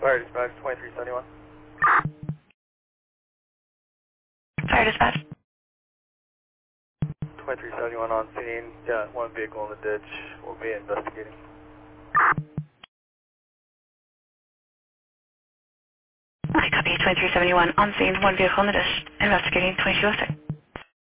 Fire dispatch 2371. Fire dispatch. 2371 on scene. Got one vehicle in the ditch. We'll be investigating. I copy 2371 on scene, one vehicle in the dish, investigating 2206.